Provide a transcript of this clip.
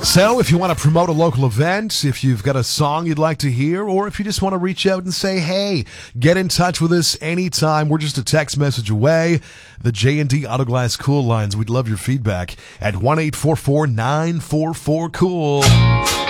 So if you want to promote a local event, if you've got a song you'd like to hear, or if you just want to reach out and say, hey, get in touch with us anytime. We're just a text message away. The J&D Autoglass Cool lines. We'd love your feedback at 1-844-944-COOL.